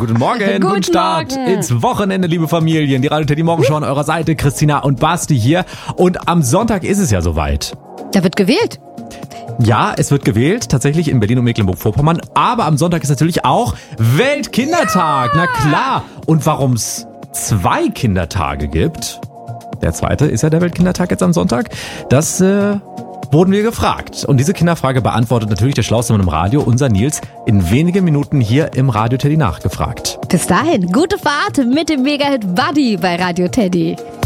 guten Morgen, guten Start ins Wochenende, liebe Familien. Die Radio Teddy Morgenshow an eurer Seite, Christina und Basti hier. Und am Sonntag ist es ja soweit. Da wird gewählt. Ja, es wird gewählt, tatsächlich in Berlin und Mecklenburg-Vorpommern. Aber am Sonntag ist natürlich auch Weltkindertag. Na klar. Und warum es 2 Kindertage gibt, der zweite ist ja der Weltkindertag jetzt am Sonntag, das wurden wir gefragt. Und diese Kinderfrage beantwortet natürlich der schlauste Mann im Radio, unser Nils, in wenigen Minuten hier im Radio Teddy nachgefragt. Bis dahin, gute Fahrt mit dem Mega-Hit Buddy bei Radio Teddy.